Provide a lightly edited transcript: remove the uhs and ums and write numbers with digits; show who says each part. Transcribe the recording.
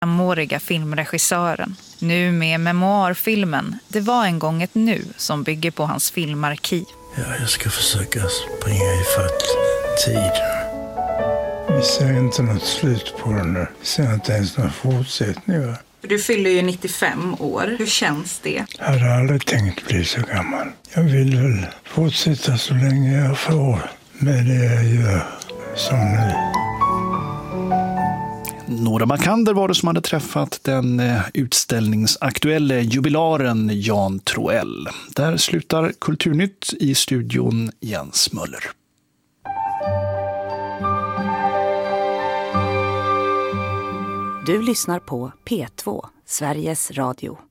Speaker 1: 25-åriga filmregissören. Nu med memoarfilmen Det var en gång ett nu som bygger på hans filmarkiv.
Speaker 2: Ja, jag ska försöka springa ifatt tid. Vi ser inte något slut på den nu. Vi ser inte ens någon fortsättning. Va?
Speaker 3: Du fyller ju 95 år. Hur känns det?
Speaker 2: Jag hade aldrig tänkt bli så gammal. Jag vill väl fortsätta så länge jag får med det jag gör som nu.
Speaker 4: Nora Makander var det som hade träffat den utställningsaktuelle jubilaren Jan Troell. Där slutar Kulturnytt, i studion Jens Möller.
Speaker 5: Du lyssnar på P2, Sveriges Radio.